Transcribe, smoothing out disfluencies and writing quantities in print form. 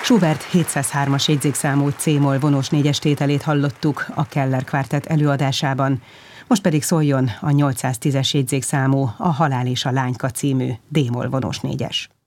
Schubert 703-as jegyzékszámú C-moll vonós 4-es tételét hallottuk a Keller Quartet előadásában, most pedig szóljon a 810-es jegyzékszámú A halál és a lányka című D-moll vonós 4-es.